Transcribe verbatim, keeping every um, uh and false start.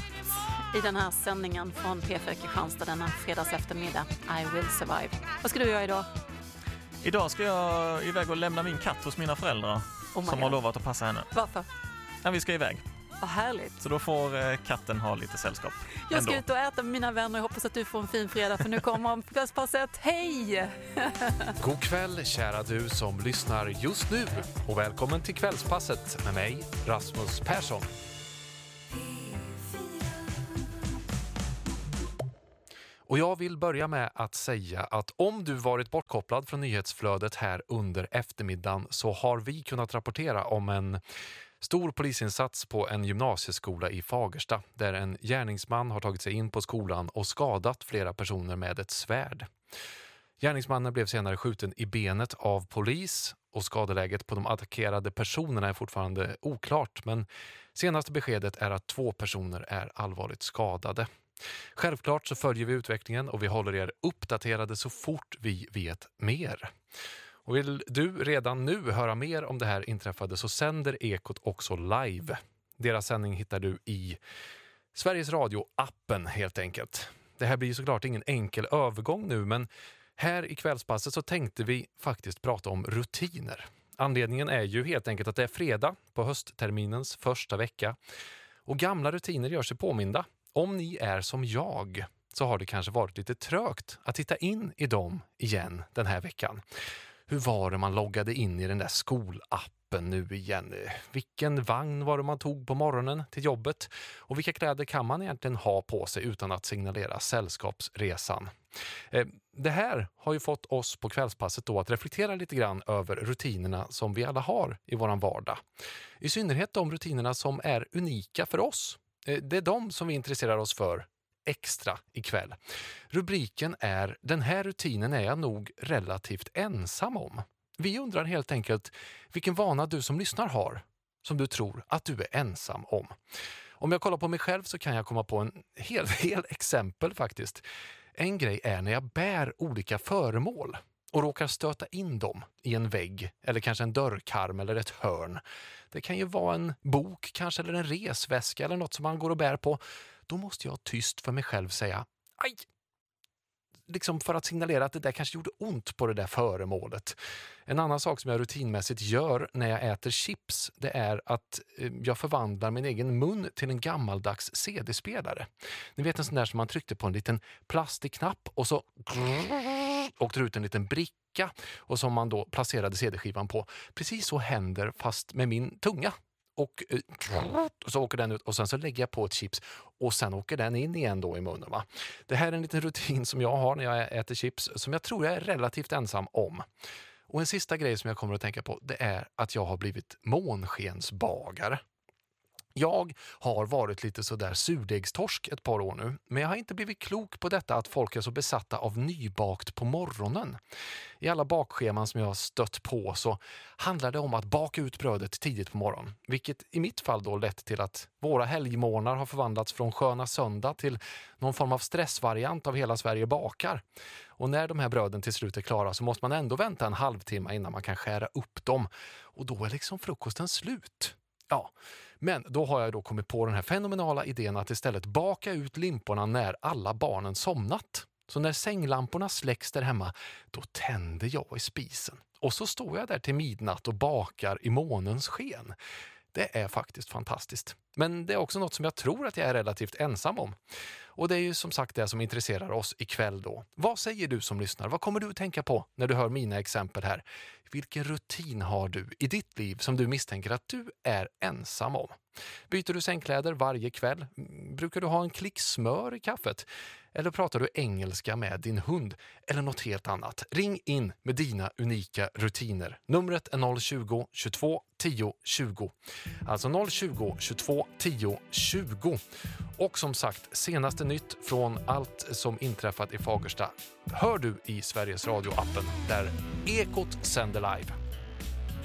ut i den här sändningen från P fyra Kristianstad denna fredags eftermiddag. I will survive. Vad ska du göra idag? Idag ska jag iväg och lämna min katt hos mina föräldrar Oh som God. har lovat att passa henne. Varför? Ja, vi ska iväg. Vad härligt. Så då får eh, katten ha lite sällskap. Jag ska ändå. ut och äta med mina vänner och hoppas att du får en fin fredag, för nu kommer Kvällspasset. Hej! God kväll kära du som lyssnar just nu och välkommen till Kvällspasset med mig, Rasmus Persson. Och jag vill börja med att säga att om du varit bortkopplad från nyhetsflödet här under eftermiddagen så har vi kunnat rapportera om en stor polisinsats på en gymnasieskola i Fagersta där en gärningsman har tagit sig in på skolan och skadat flera personer med ett svärd. Gärningsmannen blev senare skjuten i benet av polis och skadeläget på de attackerade personerna är fortfarande oklart, men senaste beskedet är att två personer är allvarligt skadade. Självklart så följer vi utvecklingen och vi håller er uppdaterade så fort vi vet mer. Och vill du redan nu höra mer om det här inträffade så sänder Ekot också live. Deras sändning hittar du i Sveriges Radio-appen helt enkelt. Det här blir såklart ingen enkel övergång nu, men här i Kvällspasset så tänkte vi faktiskt prata om rutiner. Anledningen är ju helt enkelt att det är fredag på höstterminens första vecka och gamla rutiner gör sig påminda. Om ni är som jag så har det kanske varit lite trögt att titta in i dem igen den här veckan. Hur var det man loggade in i den där skolappen nu igen? Vilken vagn var det man tog på morgonen till jobbet? Och vilka kläder kan man egentligen ha på sig utan att signalera sällskapsresan? Det här har ju fått oss på Kvällspasset då att reflektera lite grann över rutinerna som vi alla har i våran vardag. I synnerhet de rutinerna som är unika för oss. Det är de som vi intresserar oss för extra ikväll. Rubriken är "Den här rutinen är jag nog relativt ensam om". Vi undrar helt enkelt vilken vana du som lyssnar har som du tror att du är ensam om. Om jag kollar på mig själv så kan jag komma på en hel del exempel faktiskt. En grej är när jag bär olika föremål och råkar stöta in dem i en vägg eller kanske en dörrkarm eller ett hörn. Det kan ju vara en bok kanske eller en resväska eller något som man går och bär på. Då måste jag tyst för mig själv säga aj! Liksom för att signalera att det där kanske gjorde ont på det där föremålet. En annan sak som jag rutinmässigt gör när jag äter chips, det är att jag förvandlar min egen mun till en gammaldags C D-spelare. Ni vet en sån där som man tryckte på en liten plastiknapp och så åkte ut en liten bricka och som man då placerade C D-skivan på. Precis så händer fast med min tunga. Och så åker den ut och sen så lägger jag på ett chips och sen åker den in igen då i munnen, va? Det här är en liten rutin som jag har när jag äter chips som jag tror jag är relativt ensam om. Och en sista grej som jag kommer att tänka på, det är att jag har blivit månskensbagare. Jag har varit lite sådär surdegstorsk ett par år nu, men jag har inte blivit klok på detta att folk är så besatta av nybakt på morgonen. I alla bakscheman som jag har stött på så handlar det om att baka ut brödet tidigt på morgonen, vilket i mitt fall då lett till att våra helgmorgnar har förvandlats från sköna söndag till någon form av stressvariant av hela Sverige bakar. Och när de här bröden till slut är klara så måste man ändå vänta en halvtimme innan man kan skära upp dem. Och då är liksom frukosten slut. Ja, men då har jag då kommit på den här fenomenala idén att istället baka ut limporna när alla barnen somnat. Så när sänglamporna släcks där hemma, då tänder jag i spisen. Och så står jag där till midnatt och bakar i månens sken. Det är faktiskt fantastiskt. Men det är också något som jag tror att jag är relativt ensam om. Och det är ju som sagt det som intresserar oss ikväll då. Vad säger du som lyssnar? Vad kommer du att tänka på när du hör mina exempel här? Vilken rutin har du i ditt liv som du misstänker att du är ensam om? Byter du sängkläder varje kväll? Brukar du ha en klick smör i kaffet? Eller pratar du engelska med din hund? Eller något helt annat? Ring in med dina unika rutiner. Numret är noll tjugo, tjugotvå, tio, tjugo. Alltså noll tjugo, tjugotvå, tio, tjugo. Och som sagt, senaste nytt från allt som inträffat i Fagersta hör du i Sveriges Radio-appen där Ekot sänder live.